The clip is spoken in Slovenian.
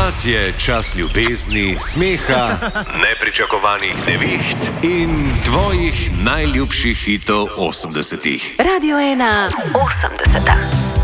Pomlad je čas ljubezni, smeha, nepričakovanih neviht in tvojih najljubših hitov 80-ih. Radio 1 80.